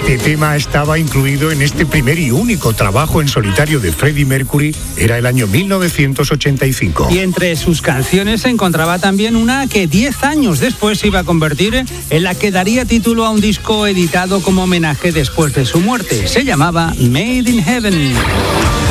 Este tema estaba incluido en este primer y único trabajo en solitario de Freddie Mercury. Era el año 1985. Y entre sus canciones se encontraba también una que 10 años después se iba a convertir en la que daría título a un disco editado como homenaje después de su muerte. Se llamaba Made in Heaven.